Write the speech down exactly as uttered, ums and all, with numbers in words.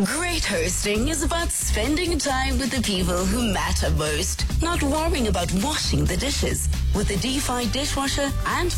Great hosting is about spending time with the people who matter most, not worrying about washing the dishes. With the D five dishwasher and